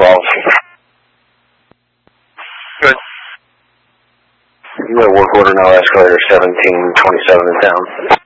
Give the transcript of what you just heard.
involved. Good. You got a work order now, escalator 1727 in town.